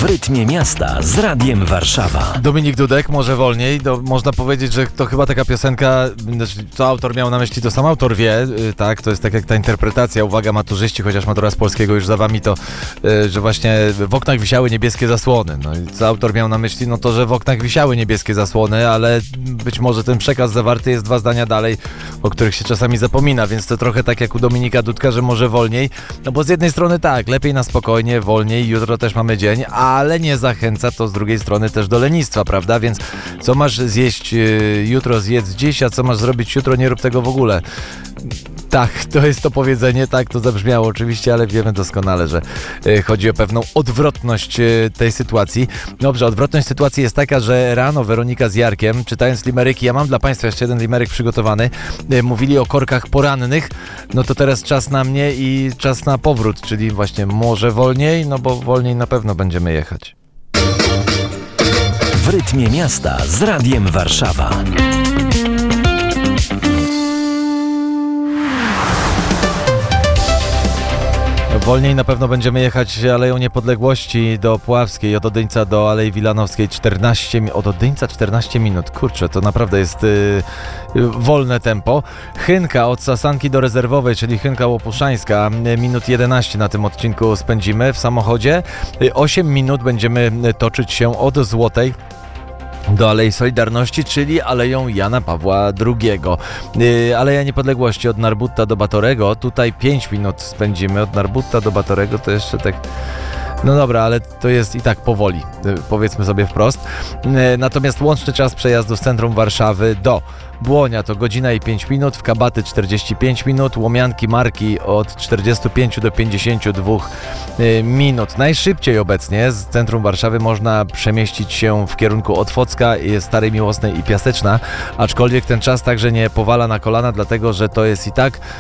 rytmie miasta z Radiem Warszawa. Dominik Dudek, może wolniej. Można powiedzieć, że to chyba taka piosenka, co autor miał na myśli, to sam autor wie, tak? To jest tak jak ta interpretacja. Uwaga, maturzyści, chociaż matura z polskiego już za wami, to że właśnie w oknach wisiały niebieskie zasłony. No i co autor miał na myśli? No to, że w oknach wisiały niebieskie zasłony, ale być może ten przekaz zawarty jest 2 zdania dalej, o których się czasami zapomina, więc to trochę tak jak u Dominika Dudka, że może wolniej. No bo z jednej strony tak, lepiej na spokojnie, wolniej, jutro też mamy dzień, ale nie zachęca to z drugiej strony też do lenistwa, prawda? Więc co masz zjeść jutro, zjedz dziś, a co masz zrobić jutro, nie rób tego w ogóle. Tak, to jest to powiedzenie, tak to zabrzmiało oczywiście, ale wiemy doskonale, że chodzi o pewną odwrotność tej sytuacji. Dobrze, odwrotność sytuacji jest taka, że rano Weronika z Jarkiem, czytając limeryki, ja mam dla Państwa jeszcze jeden limeryk przygotowany, mówili o korkach porannych, no to teraz czas na mnie i czas na powrót, czyli właśnie może wolniej, no bo wolniej na pewno będziemy jechać. W rytmie miasta z Radiem Warszawa. Wolniej na pewno będziemy jechać Aleją Niepodległości do Puławskiej, od Odyńca do Alei Wilanowskiej od Odyńca 14 minut. Kurczę, to naprawdę jest wolne tempo. Chynka od Sasanki do Rezerwowej, czyli Chynka Łopuszańska, minut 11 na tym odcinku spędzimy w samochodzie. 8 minut będziemy toczyć się od Złotej do Alei Solidarności, czyli Aleją Jana Pawła II. Aleja Niepodległości od Narbutta do Batorego. Tutaj 5 minut spędzimy. Od Narbutta do Batorego to jeszcze tak... No dobra, ale to jest i tak powoli, powiedzmy sobie wprost. Natomiast łączny czas przejazdu z centrum Warszawy do Błonia to godzina i 5 minut, w Kabaty 45 minut, Łomianki Marki od 45 do 52 minut. Najszybciej obecnie z centrum Warszawy można przemieścić się w kierunku Otwocka, Starej Miłosnej i Piaseczna, aczkolwiek ten czas także nie powala na kolana, dlatego że to jest i tak